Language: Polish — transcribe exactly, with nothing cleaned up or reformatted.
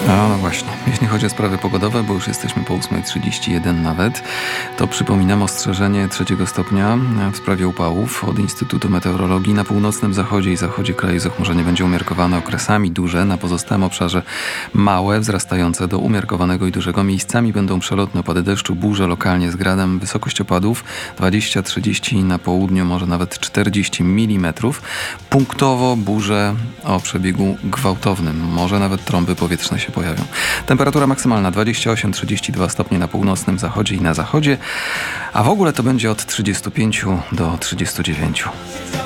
A no właśnie, jeśli chodzi o sprawy pogodowe, bo już jesteśmy po ósma trzydzieści jeden nawet, to przypominam ostrzeżenie trzeciego stopnia w sprawie upałów od Instytutu Meteorologii. Na północnym zachodzie i zachodzie kraju zachmurzenie będzie umiarkowane okresami duże, na pozostałym obszarze małe, wzrastające do umiarkowanego i dużego. Miejscami będą przelotne opady deszczu, burze lokalnie z gradem, wysokość opadów dwadzieścia trzydzieści, na południu może nawet czterdzieści milimetrów. Punktowo burze o przebiegu gwałtownym, może nawet trąby powietrzne się pojawią. Temperatura maksymalna dwadzieścia osiem trzydzieści dwa stopnie na północnym zachodzie i na zachodzie, a w ogóle to będzie od trzydziestu pięciu do trzydziestu dziewięciu.